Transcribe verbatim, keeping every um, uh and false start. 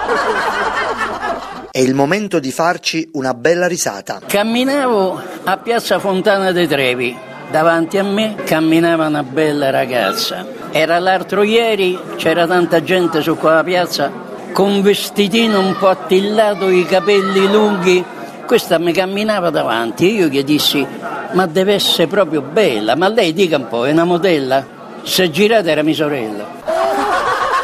È il momento di farci una bella risata. Camminavo a Piazza Fontana dei Trevi. Davanti a me camminava una bella ragazza. Era l'altro ieri, c'era tanta gente su quella piazza con un vestitino un po' attillato, i capelli lunghi. Questa mi camminava davanti e io gli dissi: ma deve essere proprio bella, ma lei dica un po', è una modella? Se girate era mia sorella.